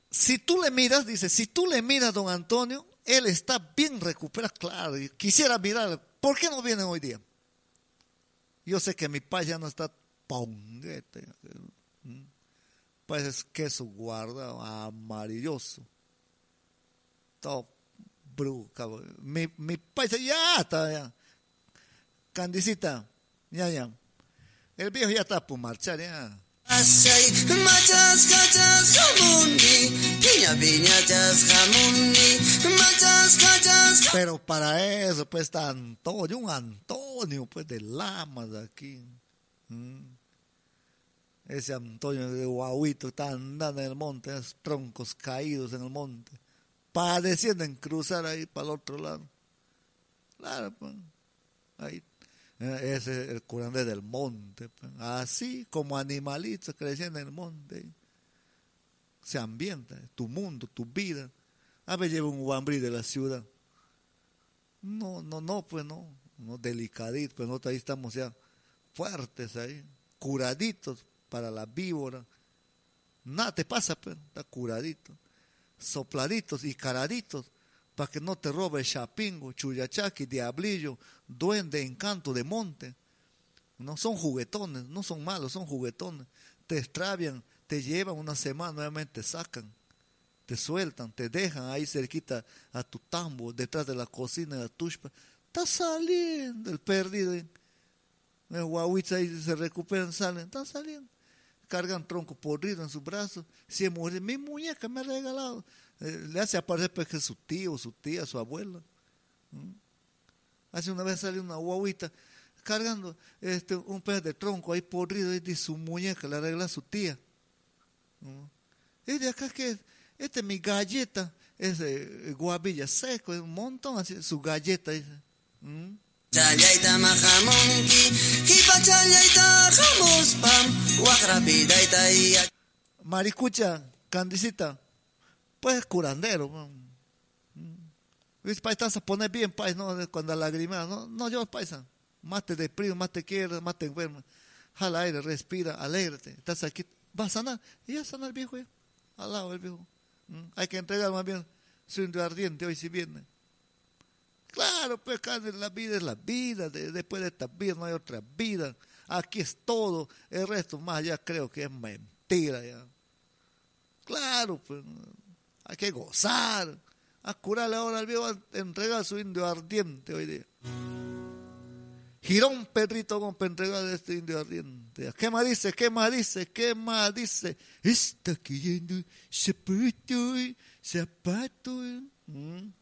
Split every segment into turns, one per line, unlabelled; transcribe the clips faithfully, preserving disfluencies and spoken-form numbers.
si tú le miras, dice, si tú le miras, don Antonio, él está bien recuperado, claro, y quisiera mirar, ¿por qué no vienen hoy día? Yo sé que mi país ya no está ponguete, pues es queso guardado, amarilloso, todo brujo, mi, mi país ya está, ya. Candicita, ya, ya, el viejo ya está por marchar, ya. Pero para eso pues está Antonio, un Antonio pues de Lamas aquí. ¿Mm? Ese Antonio de Guauito está andando en el monte, esos troncos caídos en el monte, padeciendo en cruzar ahí para el otro lado. Claro, pues, ahí. Ese es el curandero del monte, pues. Así como animalitos creciendo en el monte. Se ambienta, tu mundo, tu vida. A ver, lleva un guambrí de la ciudad. No, no, no, pues no, no delicadito, pues nosotros ahí estamos ya fuertes ahí, curaditos para la víbora. Nada te pasa, pues, está curadito. Sopladitos y caraditos para que no te robe chapingo, chuyachaqui, diablillo, duende, encanto de monte. No son juguetones, no son malos, son juguetones. Te extravian, te llevan una semana, nuevamente sacan, te sueltan, te dejan ahí cerquita a tu tambo, detrás de la cocina de la tushpa. Está saliendo el perdido. El guauitza ahí se recuperan, salen, están saliendo. Cargan tronco podrido en sus brazos. Si es mujer, mi muñeca me ha regalado. Eh, le hace aparecer pues, que su tío, su tía, su abuela. ¿Mm? Hace una vez salió una guauita cargando este, un pez de tronco ahí podrido y su muñeca le arregla a su tía. ¿Mm? Y de acá que esta es mi galleta, es eh, guavilla seco, un montón así, su galleta. Dice. ¿Mm? Maricucha, Candicita, pues curandero. ¿Viste, paisa? Estás a poner bien, paisa, ¿no? Cuando lagrimas, no, no yo, paisa. Más te deprimo, más te quiero, más te enfermo. Jala aire, respira, alégrate. Estás aquí, va a sanar. Y ya sana el viejo, ya. Al lado del viejo. ¿Mm? Hay que entregar más bien su indio ardiente hoy si viene. Claro, pues la vida es la vida, de, después de esta vida no hay otra vida, aquí es todo, el resto más ya creo que es mentira ya. Claro, pues hay que gozar, a curarle ahora al viejo, a entregar su indio ardiente hoy día. Girón Pedrito con para entregarle este indio ardiente. ¿Qué más dice? ¿Qué más dice? ¿Qué más dice? Está cayendo zapato, zapato. ¿Mm?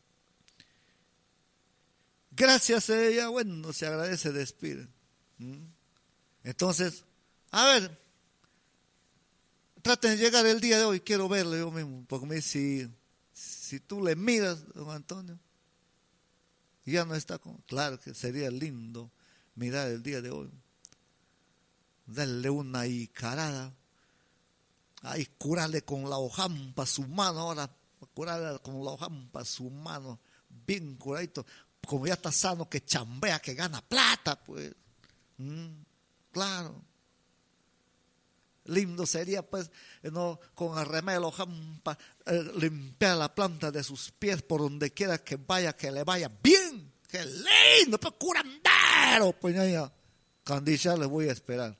Gracias a ella, bueno, se agradece, despide. ¿Mm? Entonces, a ver, traten de llegar el día de hoy, quiero verle yo mismo, porque me dice, si, si tú le miras, don Antonio, ya no está con, claro que sería lindo mirar el día de hoy, darle una icarada, ahí curarle con la hojampa su mano, ahora curarle con la hojampa su mano, bien curadito, como ya está sano, que chambea, que gana plata, pues. Mm, claro. Lindo sería, pues, no, con el remedio, jampa, eh, limpiar la planta de sus pies por donde quiera que vaya, que le vaya bien. ¡Qué lindo! Pues, curandero. Pues ya, ya. Candilla, les voy a esperar.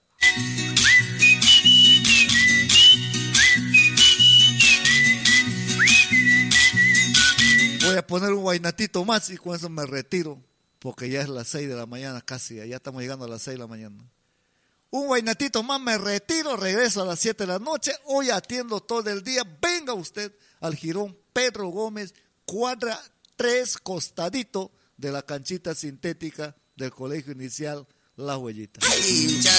Voy a poner un guainatito más y con eso me retiro, porque ya es las seis de la mañana casi, ya estamos llegando a las seis de la mañana. Un guainatito más, me retiro, regreso a las siete de la noche, hoy atiendo todo el día, venga usted al Jirón Pedro Gómez, cuadra tres, costadito de la canchita sintética del Colegio Inicial La Huellita.